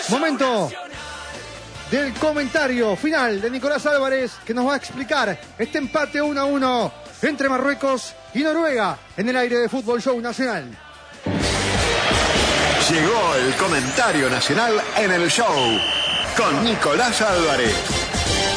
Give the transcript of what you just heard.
Momento del comentario final de Nicolás Álvarez, que nos va a explicar este empate 1-1 entre Marruecos y Noruega en el aire de Fútbol Show Nacional. Llegó el comentario nacional en el show con Nicolás Álvarez.